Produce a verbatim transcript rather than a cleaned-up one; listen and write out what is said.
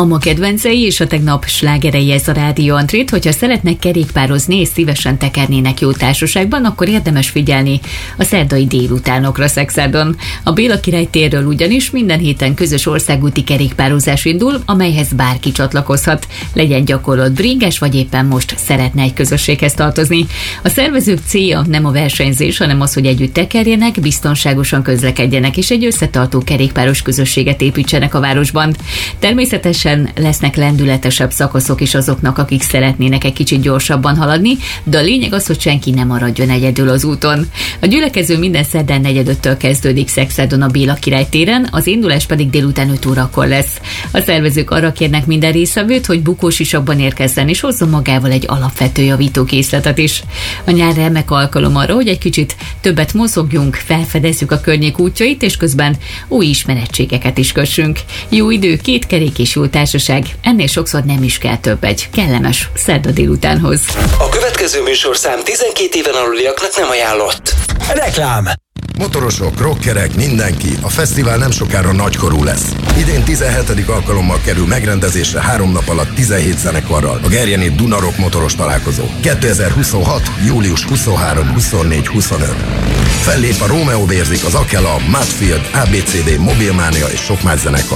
A ma kedvencei és a tegnap slágerei ez a Rádió Antrét, hogyha szeretnek kerékpározni és szívesen tekernének jó társaságban, akkor érdemes figyelni a szerdai délutánokra Szexádon. A Béla Király térről ugyanis minden héten közös országúti kerékpározás indul, amelyhez bárki csatlakozhat, legyen gyakorlott bringes, vagy éppen most szeretne egy közösséghez tartozni. A szervezők célja nem a versenyzés, hanem az, hogy együtt tekerjenek, biztonságosan közlekedjenek és egy összetartó kerékpáros közösséget építsenek a városban. Természetesen lesznek lendületesebb szakaszok is azoknak, akik szeretnének egy kicsit gyorsabban haladni, de a lényeg az, hogy senki nem maradjon egyedül az úton. A gyülekező minden szerdán negyedöttől kezdődik Szexádon a Béla Király téren, az indulás pedig délután öt órakor lesz. A szervezők arra kérnek minden résztvevőt, hogy bukósisakban érkezzen és hozzon magával egy alapvető javítókészletet is. A nyár remek alkalom arra, hogy egy kicsit többet mozogjunk, felfedezzük a környék útjait, és közben új ismerettségeket is kössünk. Jó idő, két kerék és jó társaság, ennél sokszor nem is kell több egy kellemes szerda délutánhoz. A következő műsorszám tizenkét éven aluliaknak nem ajánlott. Reklám! Motorosok, rockerek, mindenki, a fesztivál nem sokára nagykorú lesz. Idén tizenhetedik alkalommal kerül megrendezésre három nap alatt tizenhét zenekarral a Gerjeni Duna Rock motoros találkozó. kétezer-huszonhat. július huszonharmadika, huszonnégyedike, huszonötödike Fellép a Rómeó Vérzik, az Akela, Mudfield, á bé cé dé, Mobilmania és sok más zenekar.